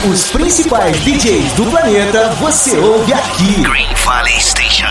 Os principais DJs do planeta você ouve aqui. Green Valley Station.